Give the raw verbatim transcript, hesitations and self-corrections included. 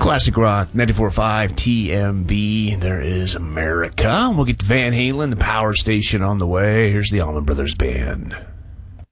Classic Rock, ninety-four point five T M B. There is America. We'll get to Van Halen, the Power Station, on the way. Here's the Allman Brothers Band.